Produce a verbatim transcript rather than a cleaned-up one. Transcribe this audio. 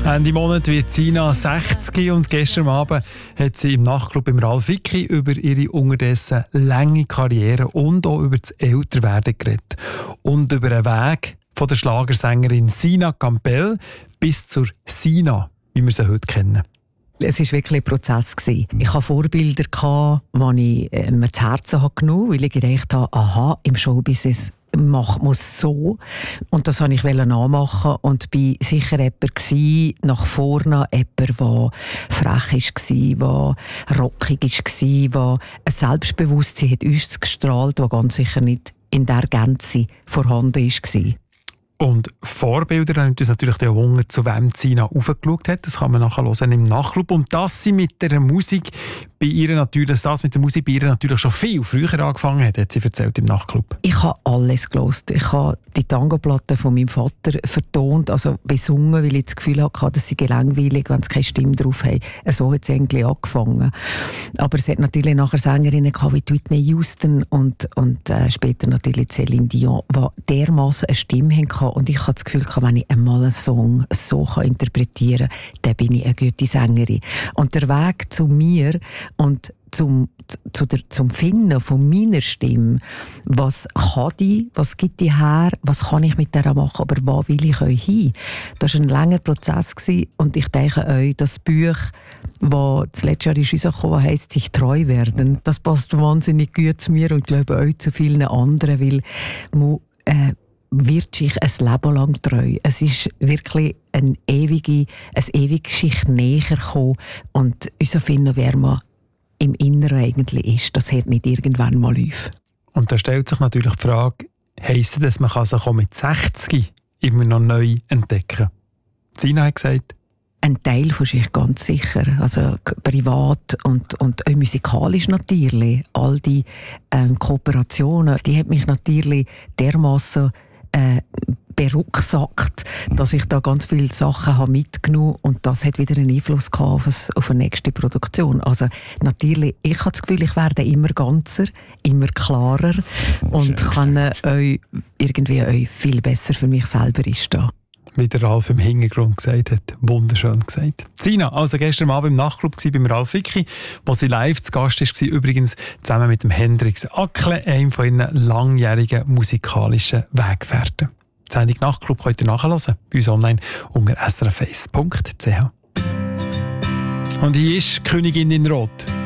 Ende Monat wird Sina sechzig und gestern Abend hat sie im Nachtclub im Ralf Vicki über ihre unterdessen lange Karriere und auch über das Älterwerden geredet. Und über den Weg von der Schlagersängerin Sina Campbell bis zur Sina, wie wir sie heute kennen. Es war wirklich ein Prozess. Ich hatte Vorbilder, die ich mir zu Herzen genommen habe, weil ich gedacht habe, aha, im Showbusiness macht man es so. Und das wollte ich nachmachen und war sicher jemand nach vorne, jemand, der frech war, der rockig war, der ein Selbstbewusstsein hat uns gestrahlt, das ganz sicher nicht in der Gänze vorhanden war. Und Vorbilder haben uns natürlich den Hunger, zu wem Sina aufgeschaut hat. Das kann man nachher hören im Nachtclub. Und dass sie mit der Musik bei ihr natürlich, dass das mit der Musik bei ihr natürlich schon viel früher angefangen hat, hat sie erzählt im Nachtclub. Ich habe alles gehört. Ich habe die Tango-Platte von meinem Vater vertont, also besungen, weil ich das Gefühl hatte, dass sie gelangweilig, wenn sie keine Stimme drauf haben. So hat es eigentlich angefangen. Aber es hat natürlich nachher Sängerinnen gehabt, wie Whitney Houston und, und äh, später natürlich Céline Dion, die dermassen eine Stimme hatten. Und ich habe das Gefühl, wenn ich einmal einen Song so interpretieren kann, dann bin ich eine gute Sängerin. Und der Weg zu mir und zum, zu der, zum Finden von meiner Stimme, was kann die, was gibt die her, was kann ich mit der machen, aber wo will ich euch hin? Das war ein langer Prozess und ich denke euch, das Buch, das das letzte Jahr rausgekommen heisst, sich treu werden, das passt wahnsinnig gut zu mir und ich glaube euch zu vielen anderen, weil man, äh, wird sich ein Leben lang treu. Es ist wirklich eine ewige, eine ewige Geschichte näher gekommen und unser Finden, wer man im Inneren eigentlich ist, das hört nicht irgendwann mal auf. Und da stellt sich natürlich die Frage, heisst das, man kann sich auch mit sechzig immer noch neu entdecken? Sina hat gesagt, ein Teil von sich ganz sicher, also privat und, und auch musikalisch natürlich. All die ähm, Kooperationen, die hat mich natürlich dermassen äh, berucksackt, dass ich da ganz viele Sachen habe mitgenommen und das hat wieder einen Einfluss gehabt auf, das, auf eine nächste Produktion. Also natürlich, ich habe das Gefühl, ich werde immer ganzer, immer klarer und kann äh, euch irgendwie euch viel besser für mich selber einstehen. Wie der Ralf im Hintergrund gesagt hat. Wunderschön gesagt. Sina, also gestern Abend im Nachtclub beim Ralf Vicki, wo sie live zu Gast war, übrigens zusammen mit dem Hendrix Ackle, einem von ihren langjährigen musikalischen Weggefährten. Die Sendung Nachtclub könnt ihr nachhören, bei uns online unter s r f eins punkt c h. Und hier ist Königin in Rot.